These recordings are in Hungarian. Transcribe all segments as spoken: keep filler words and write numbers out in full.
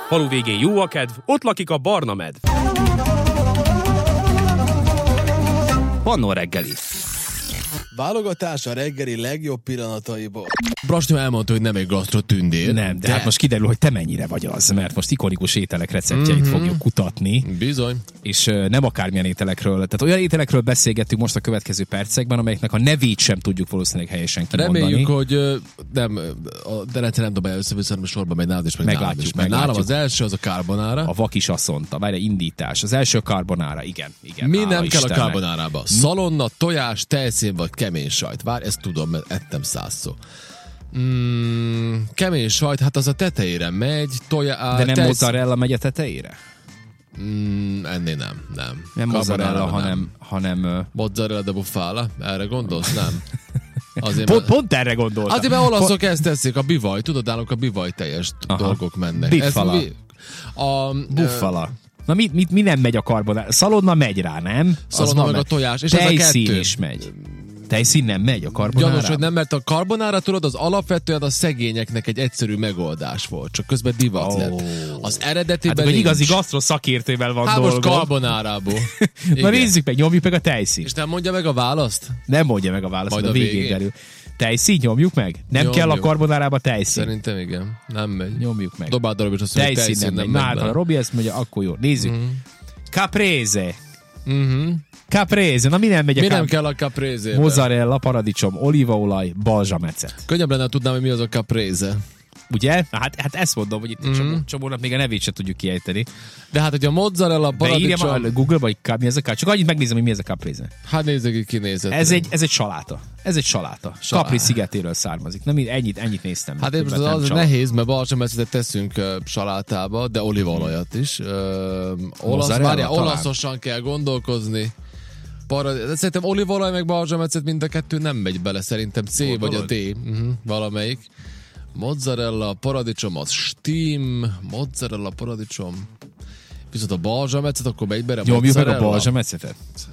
Falu végén jó a kedv, ott lakik a barna medv. Pannó reggeli. Válogatás a reggeli legjobb pillanataiból. Brasnyó elmondta, hogy nem egy gasztrotündér. Nem, de, de hát most kiderül, hogy te mennyire vagy az, mert most ikonikus ételek receptjeit mm-hmm. fogjuk kutatni. Bizony. És uh, nem akármilyen ételekről, tehát olyan ételekről beszélgettünk most a következő percekben, amelyeknek a nevét sem tudjuk valószínűleg helyesen kimondani. Reméljük, hogy uh, nem, de rendszer nem dobálja össze-vissza, hanem sorba megy nálad is, meg meglátjuk, nálad is. meglátjuk. Nálam az első az a carbonara. A vak is asszonta, várj, indítás. Az első a carbonara, igen. igen Mi nem kell Istennek. a carbonárába? Szalonna, tojás, tejszín vagy kemény sajt. Várj, ezt tudom, mert ettem százszor. Mm, kemény sajt, hát az a tetejére megy, tojás... De nem tejsz... mozzarella megy a tetejére? Mm, ennél nem, nem. Nem mozzarella, hanem... hanem uh... mozzarella de bufala? Erre gondolsz? Nem. Azért, pont, mert... pont erre gondoltam. Azért, mert olaszok pont... ezt teszik, a bivaj. Tudod, nálunk a bivaj teljes Aha. dolgok mennek. Biffala. Ez, a, Buffala. Na mi, mi, mi nem megy a karbonára? Szalonna megy rá, nem? Szalonna meg a tojás. És tejszín ez a kettő. is megy. Tejszín nem megy a karbonára? Gyanús, hogy nem, mert a karbonára, tudod, az alapvetően a szegényeknek egy egyszerű megoldás volt. Csak közben divat oh. lett. Az eredetiben hát, egy igazi gasztro szakértővel van hát dolgom. Hát most karbonárából. Na nézzük meg, nyomjuk meg a tejszín. És nem mondja meg a választ? Nem mondja meg a választ, majd a végén, végén derül. Tejszín, nyomjuk meg? Nem nyomjuk. Kell a karbonárába tejszín? Szerintem igen. Nem megy. Nyomjuk meg. Dobáld darab, és azt mondja, tejszín, tejszín nem, nem megy. Már, ha Robi ezt mondja, akkor jó. Nézzük. Mm-hmm. Caprese. Mhm. Caprese, na mi nem megy a Mi cap- nem kell a caprese-be? Mozzarella, paradicsom, olívaolaj, balzsamecet. Könnyebb lenne tudnám, hogy mi az a caprese. Ugye? Na, hát, hát ezt mondom, hogy itt mm. csomó, csomónak még a nevét sem tudjuk kiejteni. De hát, hogy a mozzarella, paradicsom... Beírjam a Google-ba, hogy mi ez a caprese. Csak annyit megnézem, hogy mi ez a caprese. Hát nézzük, hogy kinézett. Ez egy, ez egy saláta. Ez egy saláta. Salá. Capri szigetéről származik. Nem, ennyit, ennyit néztem. Hát én most az, az nehéz, mert balzsamecetet teszünk uh, salátába, de olívaolajat is. Uh, olasz, várjál, olaszosan kell gondolkozni. Parad... De szerintem olívaolaj meg balzsamecet mind a kettő nem megy bele. Szerintem C Hol, vagy a D. Uh-huh, valamelyik. Mozzarella, paradicsom, az steam, mozzarella, paradicsom. Viszont a balzsamecet, akkor megy bele mozzarella. Nyomjuk meg a balzsamecetet.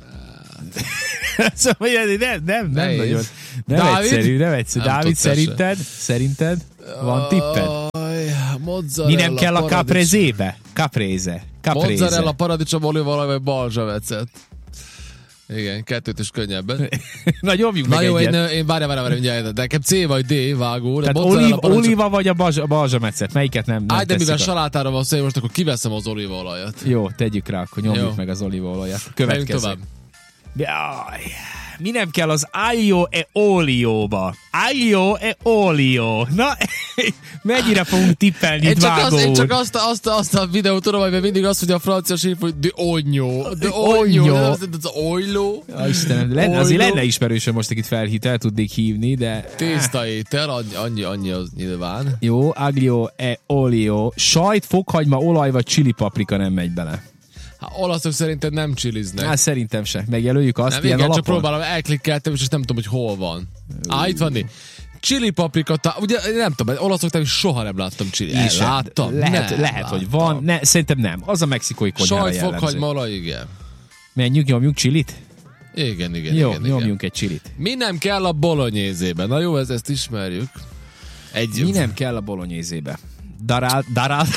Szóval nem, nem, nem nagyon. Nem Dávid? egyszerű, nem egyszerű. Nem Dávid, szerinted, szerinted van tipped? Mi nem kell a caprese-be? Caprese. Caprese. Mozzarella, paradicsom, olívaolaj vagy balzsamecet. Igen, kettőt is könnyebben. Na, nyomjuk meg Na jó, egyet. én, én várjál, várjál, várjál, várjál, nekem C vagy D vágó. Tehát olív, olíva vagy a balzsamecet? Melyiket nem, nem Áj, de mivel a... salátára van szó, most akkor kiveszem az olívaolajat. Jó, tegyük rá, akkor nyomjuk jó. meg az olívaolajat. Következő. tovább. Jaj. Mi nem kell az aglio e olioba? Aglio e olio. Na, mennyire fogunk tippelni itt, vágó? Én csak azt, azt, azt a videót tudom, hogy mindig azt, hogy a francia síf, hogy de ognyo. De ognyo. Az olló. Istenem, lenne, azért lenne ismerősen most, akit felhít, el tudnék hívni, de... Tészta étel, annyi, annyi az nyilván. Jó, aglio e olio. Sajt, fokhagyma, olaj vagy chili paprika nem megy bele. Hát olaszok szerinted nem chilliznek. Hát szerintem se. Megjelöljük azt, nem, ilyen igen, alapon. csak próbálom, elklikkeltem, és nem tudom, hogy hol van. Á, itt van né. Chili paprika, tá- ugye nem tudom, olaszok is soha nem láttam chili. El, láttam. Lehet, nem, lehet hogy van. Ne, szerintem nem. Az a mexikói konyhára jellemző. Sajt, fokhagyma, olaj, igen. Menjünk, nyomjuk csilit? Igen, igen, jó, igen. nyomjunk igen. egy csilit. Mi nem kell a bolonyézébe? Na jó, ezt, ezt ismerjük. Egy... Mi nem kell a bolonyézébe? Darált, darált.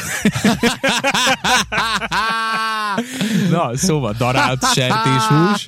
Na, szóval darált sertéshús.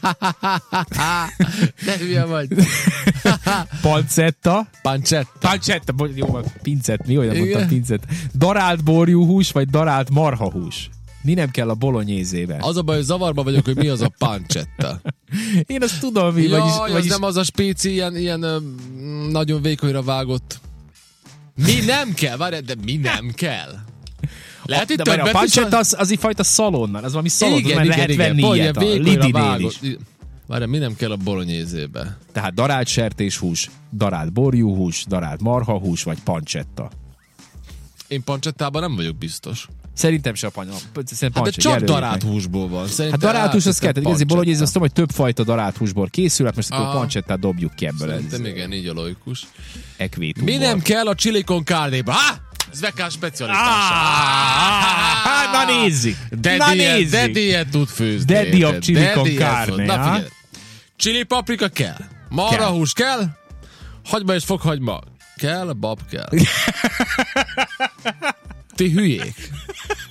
De hülye vagy. Pancetta. Pancetta. Pancetta, jó, pincet, mi olyan mondtam, pincet. Darált borjúhús, vagy darált marhahús. Mi nem kell a bolonyézébe? Az a baj, hogy zavarba vagyok, hogy mi az a pancetta. Én azt tudom, mi. Jaj, vagyis, az vagyis... nem az a spéci, ilyen, ilyen ö, nagyon vékonyra vágott. Mi nem kell? Várj, de mi nem kell? Lehet a, itt de többet a pancetta az, az egy fajta szalonnal, az valami szalon, igen, mert igen, lehet igen, venni ilyet a Lidinél is. Várj, mi nem kell a bolonyézébe? Tehát darált sertéshús, darált borjúhús, darált marhahús, vagy pancetta. Én pancettában nem vagyok biztos. Szerintem se a pancetta. Hát de csak darált húsból van. Hát darált hús az kell, tehát igazi bolonyézi, azt tudom, hogy több fajta darált húsból készül, hát most akkor a pancettát dobjuk ki ebből. Szerintem igen, így a logikus. Ekvétumból. Mi nem kell a chili con carne-ba? Ha! Ez vekás specialitása. Hát, na nézzük. Na nézzük. Daddy ilyet tud főzni. Daddy a chili con carne. Na figyelj. Chili paprika kell. Marhahús kell. Hagyma és fokhagyma. Kell, bab kell. Ti hülyék.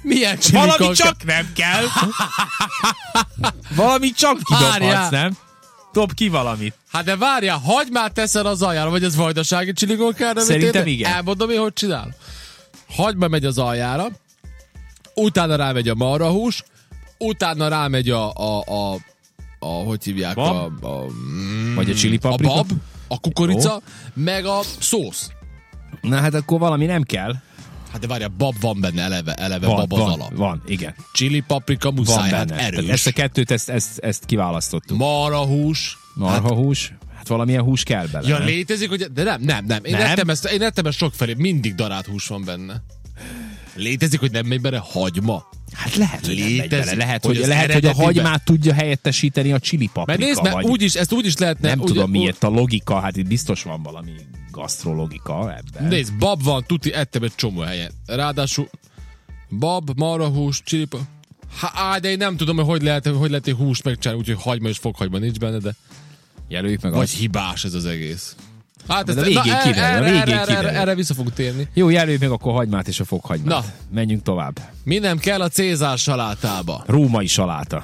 Milyen chili Valami con csak nem kell. Valami csak kidobhatsz, nem? Dob ki valamit. Hát de várjál, hagymát teszel az aljára, vagy ez vajdasági chili con carne? Szerintem igen. Elmondom én, hogy csinálom. Hagyma megy az aljára, utána rámegy a marhahús, utána rámegy a, a, a, a hogy hívják? Bab? A, a, mm, Vagy a chili paprika? A bab, a kukorica, oh. meg a szósz. Na hát akkor valami nem kell. Hát de várjál, bab van benne, eleve, eleve Van, bab az van, alap. van, igen. Chili paprika muszáj, Van hát benne. erős. Ezt a kettőt, ezt, ezt, ezt kiválasztottuk. Marhahús. Marhahús. Hát valamilyen hús kell bele. Ja, nem? létezik, hogy... De nem, nem, nem. Én Nem? ettem ezt, én ettem ezt sokfelé, mindig darált hús van benne. Létezik, hogy nem megy bele hagyma? Hát lehet, hogy nem megy Létezik, bele. Lehet, hogy hogy, az lehet, hogy a eredetiben- hagymát tudja helyettesíteni a chili paprika. Mert nézd, mert vagy... úgyis, ezt úgy is lehetne... Nem úgy, tudom, úgy, miért a logika, hát itt biztos van valami gasztrologika ebben. Nézd, bab van, tuti, ettem egy csomó helyen. Ráadásul bab, marhahús, chili pa... Há, de én nem tudom, hogy hogy lehet, hogy lehet egy húst megcsinálni, úgyhogy hagyma és fokhagyma nincs benne, de... Jelöljük meg Vagy azt. hibás ez az egész. Hát De a végén na, kiderül, a erre, végén erre, erre, kiderül. erre vissza fogunk térni. Jó, jelöljük meg akkor hagymát és a fokhagymát. Na. Menjünk tovább. Mi nem kell a Cézár salátába? Római saláta.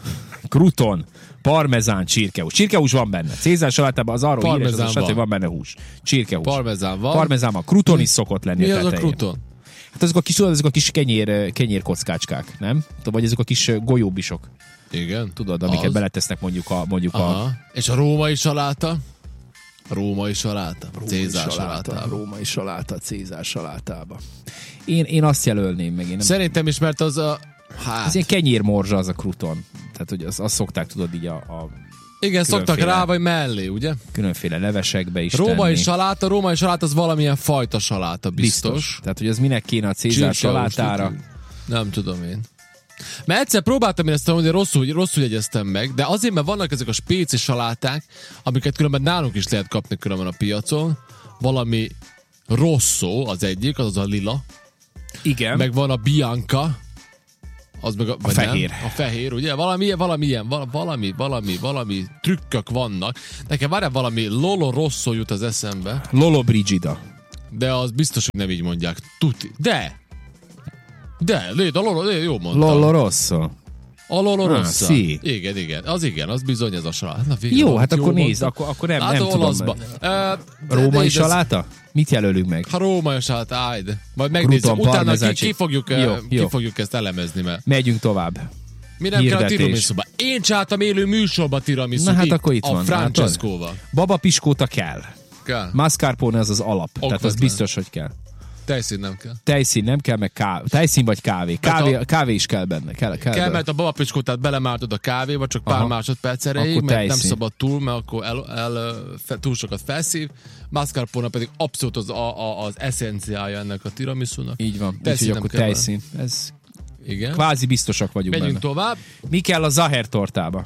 Kruton, parmezán, csirkehús. Csirkehús van benne. Cézár salátában az arról híres, az a Parmezán salát, hogy van. van benne hús. Csirkehús. Parmezán van. Parmezán van. Kruton is szokott lenni Mi a az a tetején. kruton? Hát azok a kis, azok a kis kenyér, kenyérkockácskák, nem? Vagy azok a kis golyóbisok. Igen. Tudod, amiket Az. beletesznek mondjuk a... Mondjuk a Aha. És a római saláta? A római saláta. Cézár saláta. Római saláta, Cézár salátába. Én, én azt jelölném meg. Én nem... Szerintem is, mert az a... Hát, Ez ilyen kenyérmorzsa az a kruton. Tehát, hogy azt, azt szokták, tudod, így a, a igen, szoktak különféle- rá vagy mellé, ugye? különféle levesekbe is Római tenni. saláta, római saláta az valamilyen fajta saláta, biztos. Biztos. Tehát, hogy az minek kéne a Cézár Csirkehús, salátára. tudjuk. Nem tudom én. Mert egyszer próbáltam én ezt tanulni, de rosszul, rosszul jegyeztem meg, de azért, mert vannak ezek a spéci saláták, amiket különben nálunk is lehet kapni különben a piacon. Valami rosszó az egyik, az az a lila. Igen. Meg van a Bianca, az meg a, vagy fehér. Nem? A fehér, ugye? Valami, valami ilyen, val- valami, valami, valami trükkök vannak. Nekem várjál, valami Lolo Rosso jut az eszembe, Lolo Brigida. de az biztos, hogy nem így mondják. Tuti. De! De, léd, a Lolo, léd, jó mondtam. Lolo Rosso. A Lolo Ah, Rossa. sí. Igen, igen. Az igen, az bizony ez a salát. Na, végül, Jó, valamit hát akkor jól nézd, mondtam. akkor, akkor nem, Hát nem tudom. olaszba. meg. Uh, Római saláta? Mit jelölünk meg? Ha római salát, ájd. Majd megnézzük. Kruton, Utána parmezán, ki, ki, fogjuk, jó, jó, jó. ki fogjuk ezt elemezni, mert Megyünk tovább. mi nem kell a Hirdetés. tiramisúba. Én csináltam élő műsorba tiramisút. Na hát akkor itt a van, Francescóval. Baba piskóta kell. Kell. Mascarpone az az alap. Tehát az Okvetlen. biztos, hogy kell. Tejszín nem kell. Tejszín nem kell, meg kávé. Tejszín vagy kávé. Kávé, a- kávé is kell benne. Kell, kell, Kell, bele. mert a babapicskótát belemártod a kávéba, csak pár Aha. másodperc erejéig, Akkor mert nem tejszín. szabad túl, mert akkor el, el, fe, túl sokat felszív. Mascarpone pedig abszolút az, a, a, az eszenciája ennek a tiramisunak. Így van. Tejszín Úgyhogy nem akkor kell bele. tejszín. Ez Igen. kvázi biztosak vagyunk Megyünk benne. tovább. Mi kell a Zaher tortába?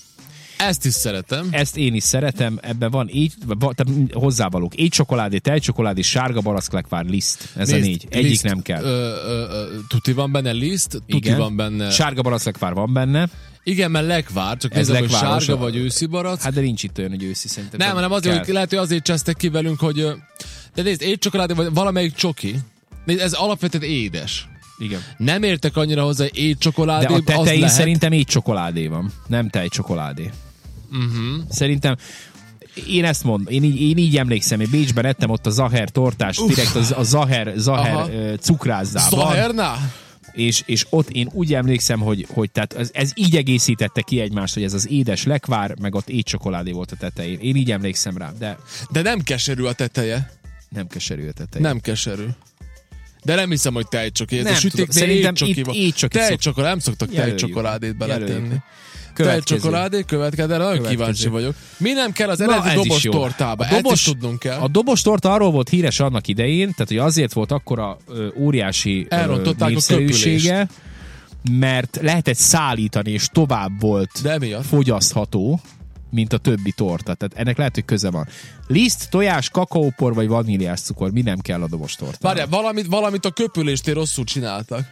Ezt is szeretem. Ezt én is szeretem, ebben van így, va- tehát hozzávalók. Égy csokoládé, tejcsokoládé, sárga baracklegvár, liszt. Ez Nézd, a négy. Egyik liszt, nem kell. Ö, ö, ö, tuti van benne, liszt, tuti Igen. van benne. Sárga baracklegvár van benne. Igen, mert lekvár, csak Ez nézem, hogy lekváros. sárga vagy őszi barack. Hát de nincs itt olyan, hogy őszi szerintem. nem, hanem azért, kell. hogy lehet, hogy azért csesztek ki velünk, hogy... ö, De nézd, étcsokoládé, vagy valamelyik csoki. Nézd, ez alapvetően édes. Igen. Nem értek annyira hozzá, hogy étcsokoládé, De a az tetején lehet. szerintem égy csokoládé van, nem tejcsokoládé. Uh-huh. Szerintem én ezt mondom, én így, én így emlékszem, én Bécsben ettem ott a Zaher tortást, direkt a, a Zaher, Aha. Zaher ö, cukrászában. Zaherna? És, és ott én úgy emlékszem, hogy, hogy tehát ez, ez így egészítette ki egymást, hogy ez az édes lekvár, meg ott étcsokoládé volt a tetején. Én így emlékszem rá, de De nem keserű a teteje. nem keserű a tetején. Nem keserű. De nem hiszem, hogy tejcsoki. Nem a tudom, sütéknél szerintem étcsoki itt van. étcsokit szok- Tejcsokoládé, nem szoktak Jelöljük. tejcsokoládét beletenni. Jelöljük. Következő. Tejcsokoládé, következő, de nagyon Következő. kíváncsi vagyok. Mi nem kell az Na, eredeti ez is dobos jó. tortába? A Ezt dobos- is tudnunk kell. A dobos torta arról volt híres annak idején, tehát hogy azért volt akkora ö, óriási ö, Elrontották a népszerűsége, mert lehetett szállítani, és tovább volt De emiatt. fogyasztható, mint a többi torta. Tehát ennek lehet, hogy köze van. Liszt, tojás, kakaópor vagy vaníliás cukor, mi nem kell a dobos tortába. Várjál, valamit, valamit a köpüléstél rosszul csináltak.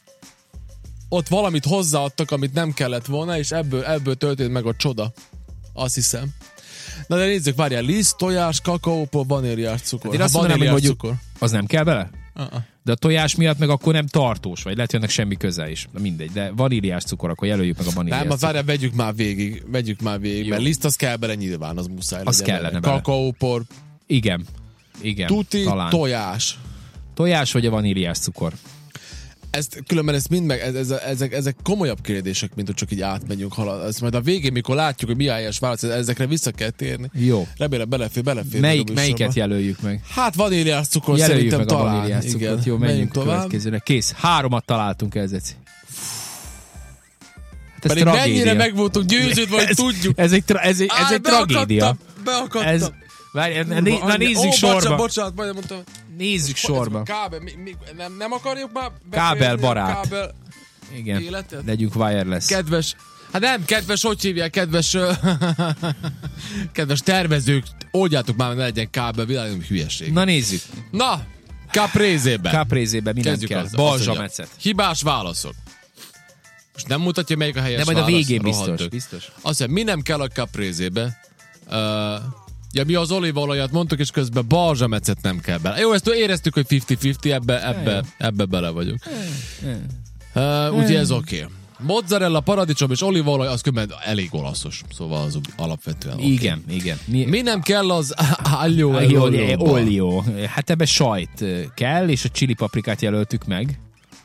Ott valamit hozzáadtak, amit nem kellett volna, és ebből, ebből történt meg a csoda. Azt hiszem. Na de nézzük, várjál, liszt, tojás, kakaópor, vaníliás cukor. Én Ha azt mondanám, hogy vaníliás mondjuk, cukor. az nem kell bele? Uh-uh. De a tojás miatt meg akkor nem tartós, vagy lehet, hogy ennek semmi köze is. Na mindegy, de vaníliás cukor, akkor jelöljük meg a vaníliás Nem, cukor. várjál, vegyük már végig, vegyük már végig, jó. Mert liszt az kell bele nyilván, az muszáj az legyen. kellene bele. Kakaópor. Igen, igen. Tuti, talán. tojás. Tojás vagy a vaníliás cukor? Ezt, különben ezt mind meg, ez, ez, ezek, ezek komolyabb kérdések, mint hogy csak így átmegyünk halad. Ezt majd a végén, mikor látjuk, hogy mi a helyes válasz, ezekre vissza kell térni. Jó. Remélem belefér, belefér. Melyik, melyiket jelöljük meg? Hát vaníliás cukor jelöljük szerintem meg talán. A vaníliás cukrot. Jó, menjünk tovább. Következőre. Kész. Háromat találtunk el, Zeci. Hát ez pedig tragédia. mennyire meg voltunk győződve, hogy ez, tudjuk. Ez egy, tra- ez egy, ez Á, egy tragédia. Beakadtam. Ez, várj, na, né, na nézzük Ó, sorba. Bocsánat, bocsánat, majd mondtam. Nézzük sorba. Kábel, mi, mi, nem, nem akarjuk már kábel barát. Kábel igen, életet? legyünk wireless. Kedves, hát nem, kedves, hogy hívják, kedves kedves tervezők, oldjátok már, ne legyen kábel, világom hülyeség. Na nézzük. Na, Caprézében. Caprézében minden kell. Balzsamecet. Hibás válaszok. Most nem mutatja, melyik a helyes válasz. De majd a végén biztos. Rohadtök. biztos. Azt mondja, mi nem kell a Caprézébe? Uh, ja, mi az olívaolajat mondtuk, és közben balzsamecet nem kell bele. Jó, ezt éreztük, hogy fifty-fifty, ebbe, ebbe, ebbe bele vagyunk. Uh, Úgyhogy ez oké. Okay. Mozzarella, paradicsom és olívaolaj, az különben elég olaszos. Szóval az alapvetően okay. Igen, igen. Mi, mi nem kell az aglio olio? Hát ebbe sajt kell, és a chili paprikát jelöltük meg.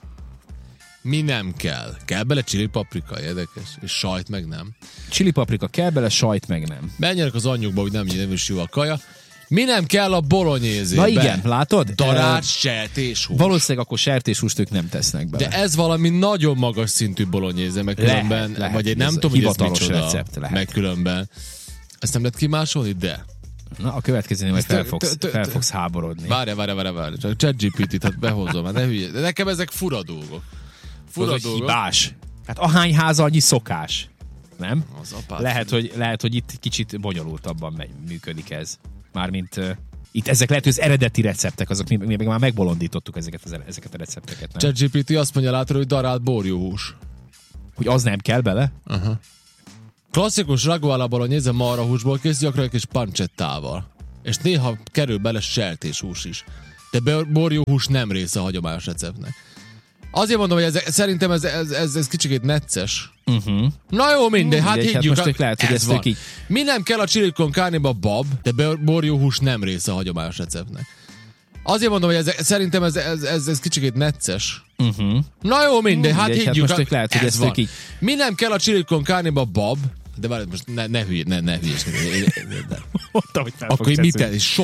Mi nem kell? Kell bele chili paprika, érdekes. És sajt meg nem. Chili paprika kell bele, sajt meg nem. Menjenek az anyjukba, hogy nem, nem is jó a kaja. Mi nem kell a bolonyézébe? Na igen, látod? Darált sertéshús. Valószínűleg akkor sertéshúst ők nem tesznek bele. De ez valami nagyon magas szintű bolonyéze, meg különben, lehet, lehet. Vagy egy nem tudom, hogy ez micsoda, recept lehet. Meg különben. Ezt nem lehet kimásolni, de... Na, a következőnél majd fel fogsz, fel fogsz háborodni. Várja, várja, várja, várja. Csak ChatGPT-t hát behozom, hát ne hülye. De nekem ezek fura dolgok. Fura dolgok. Hibás. Hát ahány háza, annyi szokás. Nem? Lehet hogy, lehet, hogy itt kicsit bonyolultabban megy, működik ez. Mármint uh, itt ezek lehet, hogy az eredeti receptek, azok mi, mi még már megbolondítottuk ezeket, az, ezeket a recepteket. ChatGPT azt mondja látod, hogy darált borjúhús. Hogy az nem kell bele? Aha. Klasszikus ragu alla bolognese marhahúsból készül, gyakran egy kis pancettával. És néha kerül bele sertéshús is. De borjúhús nem része a hagyományos receptnek. Azért mondom, hogy ez, szerintem ez, ez, ez, ez kicsikét necces. Uh-huh. Na jó, mindegy, hát mindegy, higgyük. Hát most lehet, hogy ez van. Így... Mi nem kell a chili con carne-ba bab, de borjúhús nem része a hagyományos receptnek. Azért mondom, hogy ez, szerintem ez, ez, ez, ez kicsikét necces. Uh-huh. Na jó, mindegy, hát mindegy, higgyük. Hát most lehet, hogy ez van. Így... Mi nem kell a chili con carne-ba bab, de várj, most ne, ne hülyes, ne, ne hülyes. Mondtam, hogy fel akkor mit